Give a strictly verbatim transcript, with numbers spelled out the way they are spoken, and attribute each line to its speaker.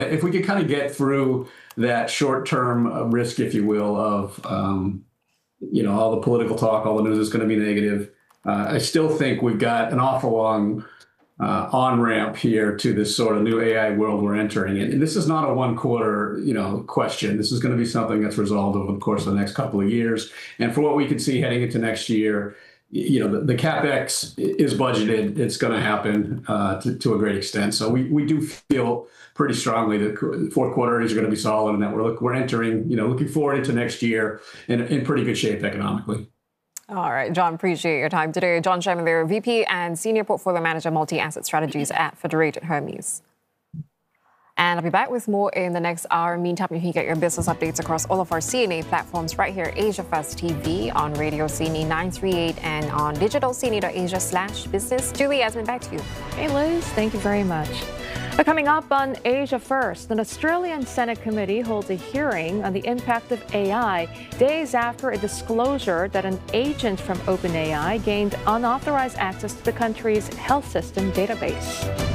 Speaker 1: if we could kind of get through that short-term risk, if you will, of um, you know, all the political talk, all the news is going to be negative. Uh, I still think we've got an awful long uh, on-ramp here to this sort of new A I world we're entering. And, and this is not a one-quarter, you know, question. This is going to be something that's resolved over the course of the next couple of years. And for what we can see heading into next year, you know, the, the CapEx is budgeted. It's going to happen uh, to, to a great extent. So we, we do feel pretty strongly that fourth quarter earnings are going to be solid and that we're look, we're entering, you know, looking forward into next year in, in pretty good shape economically.
Speaker 2: All right, John, appreciate your time today. John Sherman there, V P and Senior Portfolio Manager, Multi-Asset Strategies at Federated Hermes. And I'll be back with more in the next hour. Meantime, you can get your business updates across all of our C N A platforms right here, Asia Fast T V, on Radio C N A nine thirty-eight, and on digital C N A dot asia slash business. Julie Yasmin, back to you.
Speaker 3: Hey, Liz, thank you very much. Coming up on Asia First, an Australian Senate committee holds a hearing on the impact of A I days after a disclosure that an agent from OpenAI gained unauthorized access to the country's health system database.